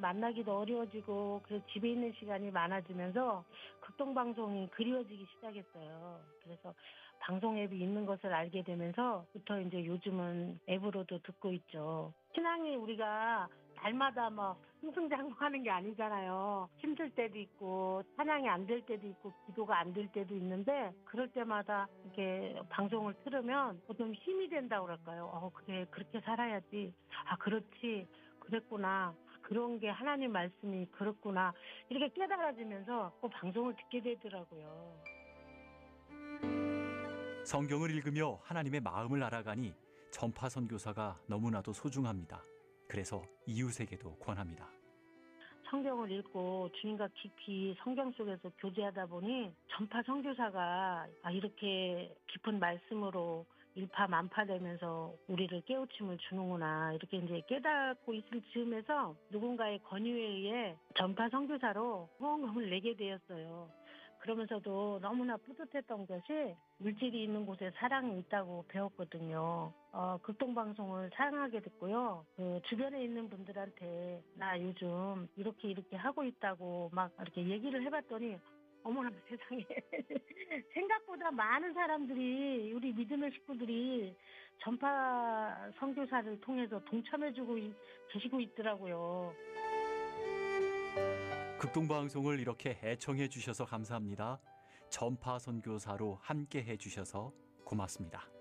만나기도 어려워지고 그래서 집에 있는 시간이 많아지면서 극동방송이 그리워지기 시작했어요. 그래서 방송 앱이 있는 것을 알게 되면서부터 이제 요즘은 앱으로도 듣고 있죠. 신앙이 우리가 날마다 뭐 승승장구하는 게 아니잖아요. 힘들 때도 있고 찬양이 안 될 때도 있고 기도가 안 될 때도 있는데 그럴 때마다 이렇게 방송을 틀으면 좀 힘이 된다고 그럴까요? 그래 그렇게 살아야지. 아 그렇지 그랬구나. 그런 게 하나님 말씀이 그렇구나. 이렇게 깨달아지면서 그 방송을 듣게 되더라고요. 성경을 읽으며 하나님의 마음을 알아가니 전파 선교사가 너무나도 소중합니다. 그래서 이웃에게도 권합니다. 성경을 읽고 주님과 깊이 성경 속에서 교제하다 보니 전파 선교사가 이렇게 깊은 말씀으로 일파만파되면서 우리를 깨우침을 주는구나 이렇게 이제 깨닫고 있을 즈음에서 누군가의 권유에 의해 전파 선교사로 후원금을 내게 되었어요. 그러면서도 너무나 뿌듯했던 것이 물질이 있는 곳에 사랑이 있다고 배웠거든요. 극동방송을 사랑하게 됐고요. 그 주변에 있는 분들한테 나 요즘 이렇게 하고 있다고 막 이렇게 얘기를 해봤더니 어머나 세상에 생각보다 많은 사람들이 우리 믿음의 식구들이 전파 선교사를 통해서 동참해주고 계시고 있더라고요. 극동방송을 이렇게 애청해 주셔서 감사합니다. 전파 선교사로 함께 해 주셔서 고맙습니다.